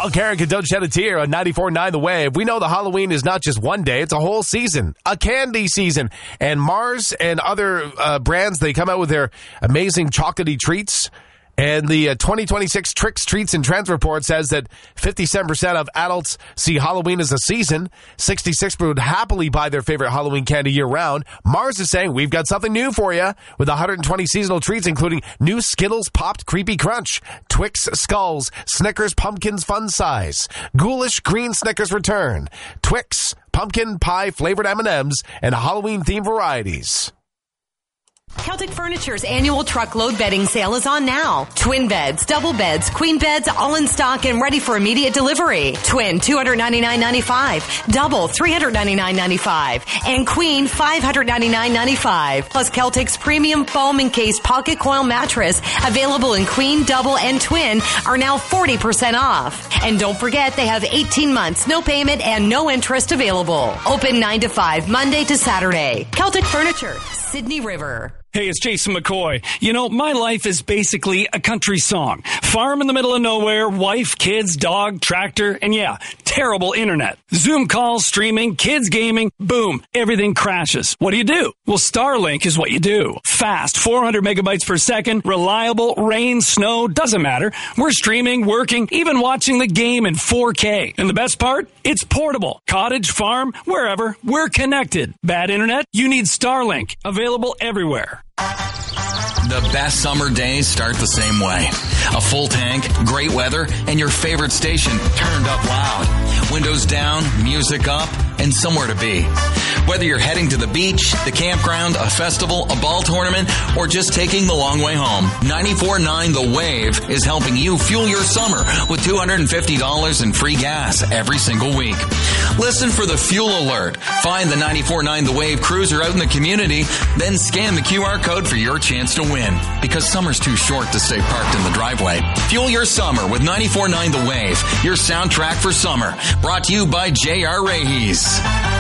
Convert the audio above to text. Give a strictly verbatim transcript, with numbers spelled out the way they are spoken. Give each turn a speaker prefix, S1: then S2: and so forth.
S1: Paul Carrick and Don't Shed a Tear on ninety-four point nine The Wave. We know the Halloween is not just one day, it's a whole season, a candy season. And Mars and other uh, brands, they come out with their amazing chocolatey treats. And the uh, twenty twenty-six Tricks, Treats, and Trends report says that fifty-seven percent of adults see Halloween as a season. sixty-six percent would happily buy their favorite Halloween candy year-round. Mars is saying, we've got something new for you with one hundred twenty seasonal treats, including new Skittles Popped Creepy Crunch, Twix Skulls, Snickers Pumpkins Fun Size, Ghoulish Green Snickers Return, Twix Pumpkin Pie Flavored M and M's, and Halloween-themed varieties.
S2: Celtic Furniture's annual truckload bedding sale is on now. Twin beds, double beds, queen beds, all in stock and ready for immediate delivery. Twin, two hundred ninety-nine ninety-five. Double, three hundred ninety-nine ninety-five. And queen, five hundred ninety-nine ninety-five. Plus Celtic's premium foam encased pocket coil mattress, available in queen, double, and twin, are now forty percent off. And don't forget, they have eighteen months, no payment, and no interest available. Open nine to five, Monday to Saturday. Celtic Furniture, Sydney River.
S3: Hey, it's Jason McCoy. You know, my life is basically a country song. Farm in the middle of nowhere, wife, kids, dog, tractor, and yeah, terrible internet. Zoom calls, streaming, kids gaming, boom, everything crashes. What do you do? Well, Starlink is what you do. Fast, four hundred megabytes per second, reliable, rain, snow, doesn't matter. We're streaming, working, even watching the game in four K. And the best part? It's portable. Cottage, farm, wherever, we're connected. Bad internet? You need Starlink. Available everywhere.
S4: The best summer days start the same way. A full tank, great weather, and your favorite station turned up loud. Windows down, music up, and somewhere to be. Whether you're heading to the beach, the campground, a festival, a ball tournament, or just taking the long way home, ninety-four point nine The Wave is helping you fuel your summer with two hundred fifty dollars in free gas every single week. Listen for the fuel alert. Find the ninety-four point nine The Wave cruiser out in the community, then scan the Q R code for your chance to win. Because summer's too short to stay parked in the driveway. Fuel your summer with ninety-four point nine The Wave, your soundtrack for summer. Brought to you by J R Raheys.